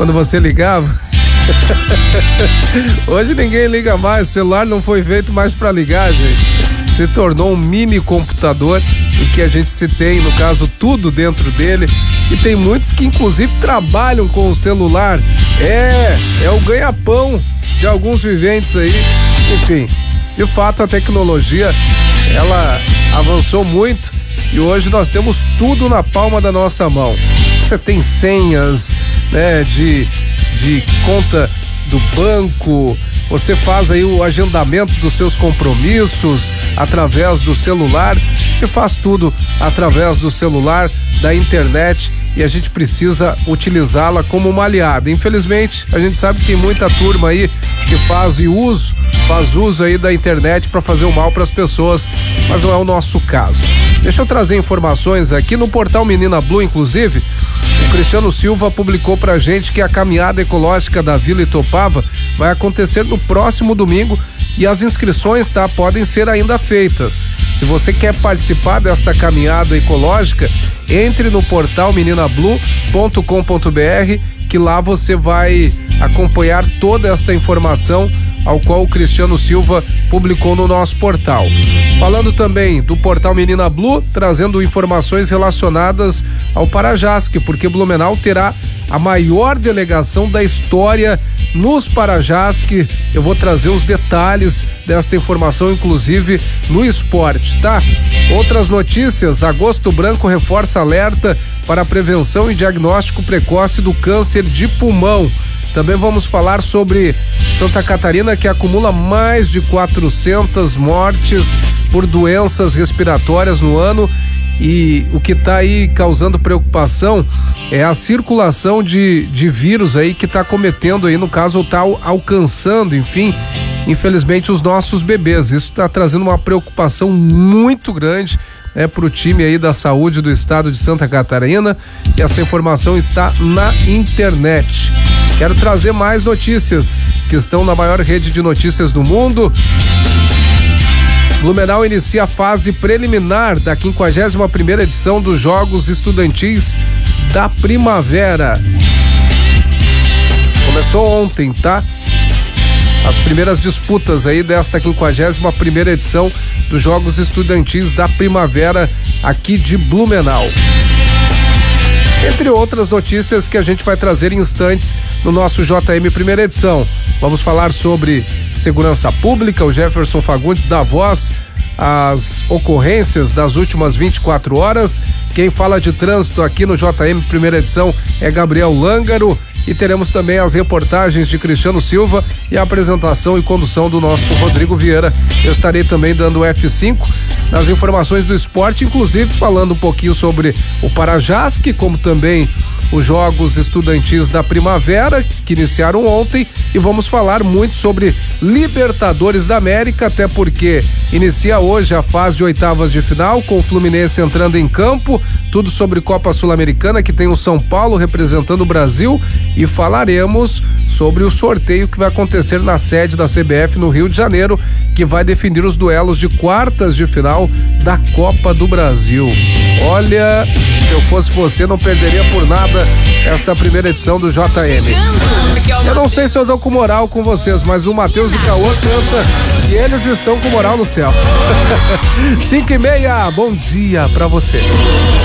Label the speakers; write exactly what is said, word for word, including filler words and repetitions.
Speaker 1: quando você ligava. Hoje ninguém liga mais, o celular não foi feito mais para ligar, gente. Se tornou um mini computador em que a gente se tem, no caso, tudo dentro dele. E tem muitos que inclusive trabalham com o celular. É, é o ganha-pão de alguns viventes aí. Enfim, de fato a tecnologia, ela avançou muito e hoje nós temos tudo na palma da nossa mão. Você tem senhas, né, de, de conta do banco, você faz aí o agendamento dos seus compromissos através do celular, você faz tudo através do celular, da internet, e a gente precisa utilizá-la como uma aliada. Infelizmente, a gente sabe que tem muita turma aí que faz uso, faz uso aí da internet para fazer o mal para as pessoas, mas não é o nosso caso. Deixa eu trazer informações aqui no portal Menina Blue, inclusive. O Cristiano Silva publicou pra gente que a caminhada ecológica da Vila Itopava vai acontecer no próximo domingo e as inscrições, tá, podem ser ainda feitas. Se você quer participar desta caminhada ecológica, entre no portal menina blue ponto com ponto br, que lá você vai acompanhar toda esta informação ao qual o Cristiano Silva publicou no nosso portal. Falando também do portal Menina Blue, trazendo informações relacionadas ao Parajasc, porque Blumenau terá a maior delegação da história nos Parajasc. Eu vou trazer os detalhes desta informação, inclusive no esporte, tá? Outras notícias: Agosto Branco reforça alerta para a prevenção e diagnóstico precoce do câncer de pulmão. Também vamos falar sobre Santa Catarina, que acumula mais de quatrocentas mortes por doenças respiratórias no ano, e o que está aí causando preocupação é a circulação de, de vírus aí que está cometendo aí, no caso, está alcançando, enfim, infelizmente, os nossos bebês. Isso está trazendo uma preocupação muito grande, né, para o time aí da saúde do estado de Santa Catarina, e essa informação está na internet. Quero trazer mais notícias que estão na maior rede de notícias do mundo. Blumenau inicia a fase preliminar da quinquagésima primeira edição dos Jogos Estudantis da Primavera. Começou ontem, tá? As primeiras disputas aí desta quinquagésima primeira edição dos Jogos Estudantis da Primavera aqui de Blumenau. Entre outras notícias que a gente vai trazer em instantes no nosso J M primeira edição. Vamos falar sobre segurança pública. O Jefferson Fagundes dá voz às ocorrências das últimas vinte e quatro horas. Quem fala de trânsito aqui no J M primeira edição é Gabriel Lângaro. E teremos também as reportagens de Cristiano Silva e a apresentação e condução do nosso Rodrigo Vieira. Eu estarei também dando F cinco nas informações do esporte, inclusive falando um pouquinho sobre o Parajasc, como também os Jogos Estudantis da Primavera, que iniciaram ontem, e vamos falar muito sobre Libertadores da América, até porque inicia hoje a fase de oitavas de final, com o Fluminense entrando em campo, tudo sobre Copa Sul-Americana, que tem o São Paulo representando o Brasil, e falaremos sobre o sorteio que vai acontecer na sede da C B F no Rio de Janeiro, que vai definir os duelos de quartas de final da Copa do Brasil. Olha, se eu fosse você, não perderia por nada esta primeira edição do J M. Eu não sei se eu dou com moral com vocês, mas o Matheus e Cauã canta e eles estão com moral no céu. Cinco e meia, bom dia pra você.